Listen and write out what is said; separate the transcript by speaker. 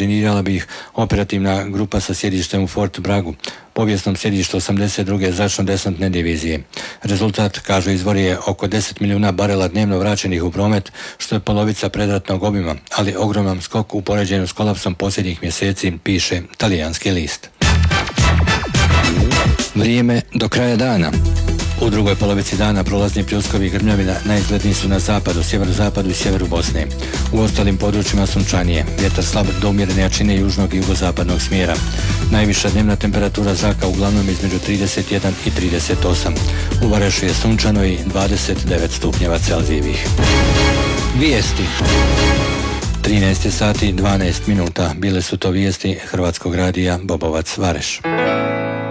Speaker 1: koordinirala bi ih operativna grupa sa sjedištem u Fort Bragu, povijesnom sjedištu 82. zračno-desantne divizije. Rezultat, kažu izvori, je oko 10 milijuna barela dnevno vraćenih u promet, što je polovica predratnog obima, ali ogroman skok u poređenju s kolapsom posljednjih mjeseci, piše talijanski list. Vrijeme do kraja dana. U drugoj polovici dana prolazni pljuskovi i grmljavina najizgledniji su na zapadu, sjeverozapadu i sjeveru Bosne. U ostalim područjima sunčanije, vjetar slab do umjerene jačine južnog i jugozapadnog smjera. Najviša dnevna temperatura zraka uglavnom između 31 i 38. U Varešu je sunčano i 29 stupnjeva Celzijevih. Vijesti. 13 sati 12 minuta. Bile su to vijesti Hrvatskog radija Bobovac, Vareš.